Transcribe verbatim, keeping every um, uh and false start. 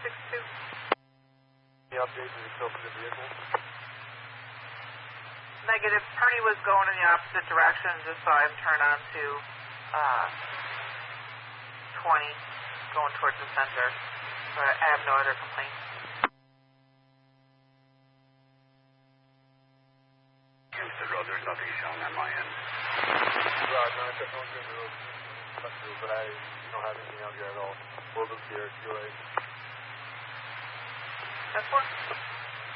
six two. Any updates? Did he still see the vehicle? Negative. Party was going in the opposite direction, just saw him turn onto uh, twenty, going towards the center. But I have no other complaints. Against the road, there's nothing shown on my end. Right, no, I kept going through the road, but I don't have anything out here at all. We'll look here, Q A. That's one.